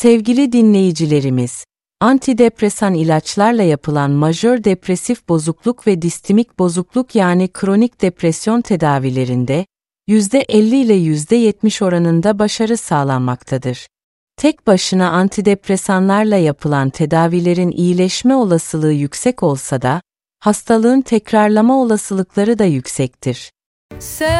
Sevgili dinleyicilerimiz, antidepresan ilaçlarla yapılan majör depresif bozukluk ve distimik bozukluk yani kronik depresyon tedavilerinde %50 ile %70 oranında başarı sağlanmaktadır. Tek başına antidepresanlarla yapılan tedavilerin iyileşme olasılığı yüksek olsa da, hastalığın tekrarlama olasılıkları da yüksektir.